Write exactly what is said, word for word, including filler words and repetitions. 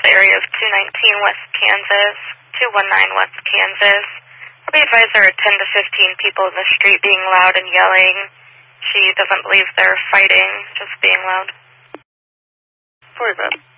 the area of two nineteen West Kansas, two nineteen West Kansas. I'll be advised there are ten to fifteen people in the street being loud and yelling. She doesn't believe they're fighting, just being loud. forty-five.